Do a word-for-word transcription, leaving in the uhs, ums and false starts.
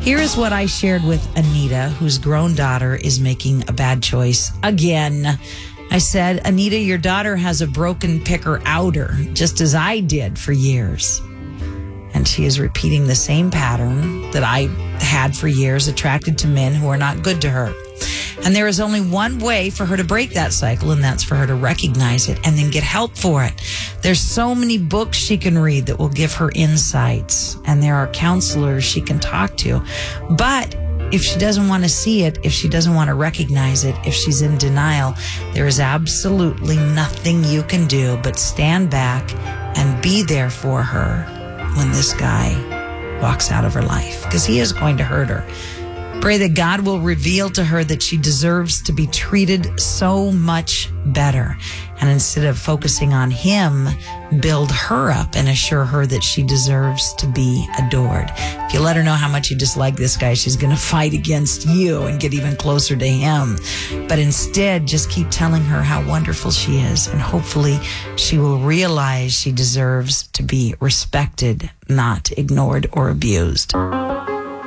Here is what I shared with Anita, whose grown daughter is making a bad choice again. I said, Anita, your daughter has a broken picker outer, just as I did for years. And she is repeating the same pattern that I had for years, attracted to men who are not good to her. And there is only one way for her to break that cycle, and that's for her to recognize it and then get help for it. There's so many books she can read that will give her insights, and there are counselors she can talk to. But if she doesn't want to see it, if she doesn't want to recognize it, if she's in denial, there is absolutely nothing you can do but stand back and be there for her when this guy walks out of her life, because he is going to hurt her. Pray that God will reveal to her that she deserves to be treated so much better. And instead of focusing on him, build her up and assure her that she deserves to be adored. If you let her know how much you dislike this guy, she's going to fight against you and get even closer to him. But instead, just keep telling her how wonderful she is. And hopefully she will realize she deserves to be respected, not ignored or abused.